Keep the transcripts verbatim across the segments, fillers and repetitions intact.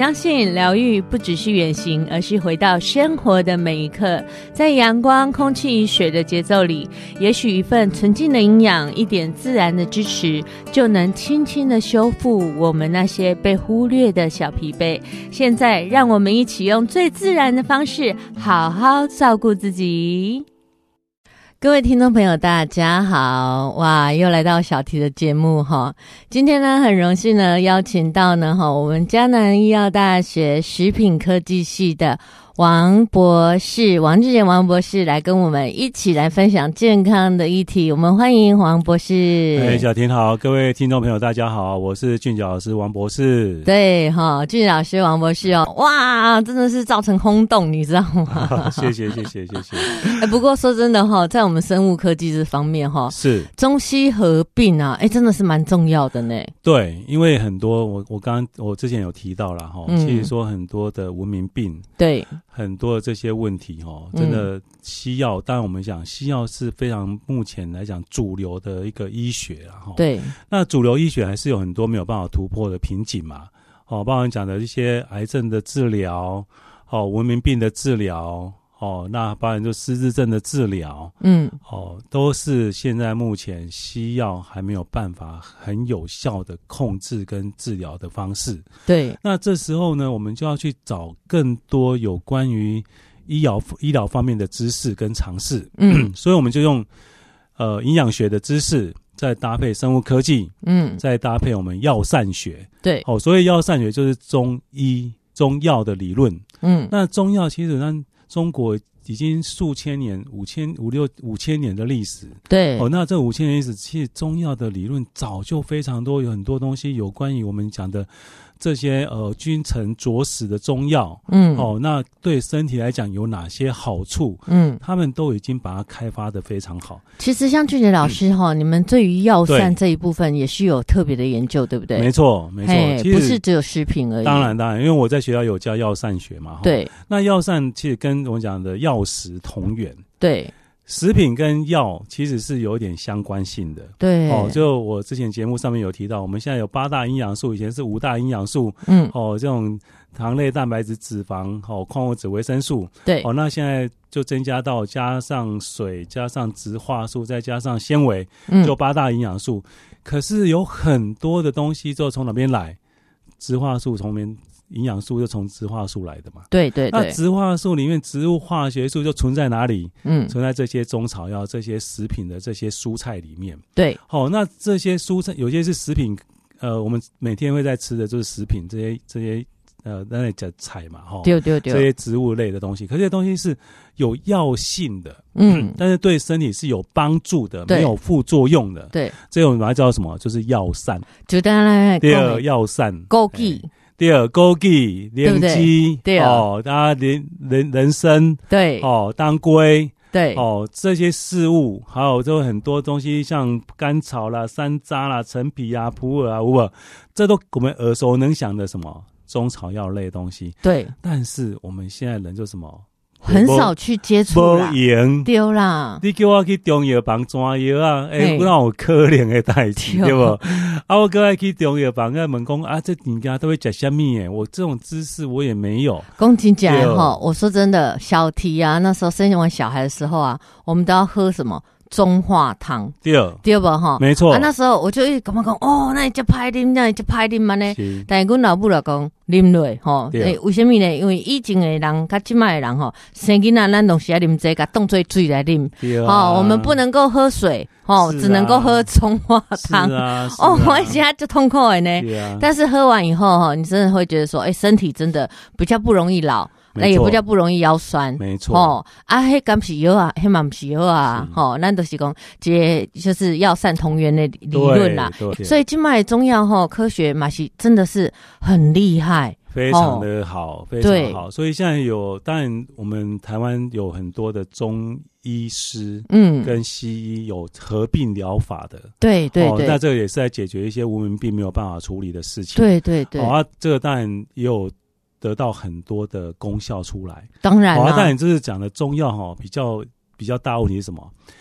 相信疗愈不只是远行，而是回到生活的每一刻，在阳光、空气、水的节奏里，也许一份纯净的营养，一点自然的支持，就能轻轻的修复我们那些被忽略的小疲惫。现在让我们一起用最自然的方式好好照顾自己。各位听众朋友大家好，哇，又来到小题的节目哈。今天呢很荣幸呢邀请到呢哈我们嘉南医药大学食品科技系的王博士，王志贤王博士来跟我们一起来分享健康的议题。我们欢迎王博士。 哎，小婷好，各位听众朋友大家好，我是俊角老师王博士。 对哈，俊角老师王博士哦，哇，真的是造成轰动，你知道吗？ 谢谢谢谢谢谢。 哎，不过说真的哈，在我们生物科技这方面哈， 是中西合并啊，哎，真的是蛮重要的呢。 对，因为很多我我刚刚我之前有提到了哈、嗯，其实说很多的文明病， 对。 很多的这些问题哈，真的西药、嗯，当然我们讲西药是非常目前来讲主流的一个医学啊哈。对。那主流医学还是有很多没有办法突破的瓶颈嘛，哦，包含讲的一些癌症的治疗，哦，文明病的治疗，哦，那包含就失智症的治疗，嗯，哦，都是现在目前西药还没有办法很有效的控制跟治疗的方式。对，那这时候呢，我们就要去找更多有关于医疗医疗方面的知识跟尝试。嗯，所以我们就用呃营养学的知识，再搭配生物科技，嗯，再搭配我们药膳学。对，哦，所以药膳学就是中医中药的理论。嗯，那中药其实呢，中国已经数千年、五千、五六、五千年的历史。对，哦，那这五千年历史，其实中药的理论早就非常多，有很多东西有关于我们讲的这些呃君臣佐使的中药，嗯，哦，那对身体来讲有哪些好处？嗯，他们都已经把它开发得非常好。其实像俊杰老师哈、嗯，你们对于药膳这一部分也是有特别的研究，对不对？没错，没错，其实不是只有食品而已。当然，当然，因为我在学校有教药膳学嘛。对，那药膳其实跟我们讲的药食同源。对。食品跟药其实是有一点相关性的，对哦。就我之前节目上面有提到，我们现在有八大营养素，以前是五大营养素，嗯，哦，这种糖类、蛋白质、脂肪，哦，矿物质、维生素，对，哦，那现在就增加到加上水、加上植化素，再加上纤维，嗯，就八大营养素。可是有很多的东西就从哪边来？植化素从边。营养素就从植化素来的嘛，对对对。那植化素里面植物化学素就存在哪里？嗯，存在这些中草药、这些食品的这些蔬菜里面。对，好、哦，那这些蔬菜有些是食品，呃，我们每天会在吃的就是食品，这些这些呃，那里讲菜嘛，哈、哦，对对对，这些植物类的东西，可是这些东西是有药性的，嗯，但是对身体是有帮助的，没有副作用的。对，这种我们还知道什么？就是药膳，就当然第二药膳，枸杞。第二，枸杞、莲姬，对哦，大家人人人参，对哦，当归，对哦，这些事物，还有就很多东西，像甘草啦、山楂啦、陈皮啊、普洱啊，有没有？这都我们耳熟能详的什么中草药类的东西。对，但是我们现在人就什么？很少去接触啦，丢啦！你叫我去中药房抓药啊，哎、欸，让我可怜的代志，对不？啊，我过来去中药房，跟问讲啊，这人家都会吃什么？哎，我这种知识我也没有。公斤讲哈，我说真的，小题啊，那时候生完小孩的时候啊，我们都要喝什么？中化汤，对对吧？哈，没错。啊，那时候我就一直感觉讲，哦，那就歹啉，那就歹啉嘛呢。但是阮老母就讲啉落，吼，诶，为什么呢？因为以前的人，甲现在的人，吼，生囡仔咱拢是要啉这个，当做水来啉。哦，我们不能够喝水，哦，只能够喝中化汤。是啊，是啊哦，我现在就痛苦的呢。但是喝完以后，哈，你真的会觉得说，哎，身体真的比较不容易老。那也不叫不容易腰酸，没错哦。啊，迄敢是药啊，迄嘛不是药啊，吼，咱都是讲这就是药膳同源的理论啦。所以今麦中药吼科学嘛是真的是很厉害，非常的好，非常好。所以现在有，当然我们台湾有很多的中医师，嗯，跟西医有合并疗法的，对对对。那这个也是在解决一些文明病没有办法处理的事情，对对对。啊，这个当然也有。得到很多的功效出来，当然啦。当然，就是讲的中药哈，比较比较大问题是什么？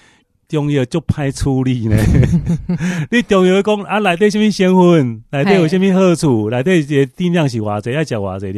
中药就歹处理呢。你中药讲啊，内底什么成分，内底有什么好处，内底一个定量是偌济，爱食偌济。